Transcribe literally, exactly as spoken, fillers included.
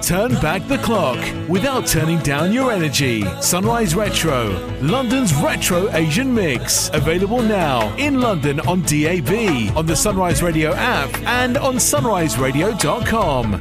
Turn back the clock without turning down your energy. Sunrise Retro, London's retro Asian mix. Available now in London on D A B, on the Sunrise Radio app, and on sunrise radio dot com.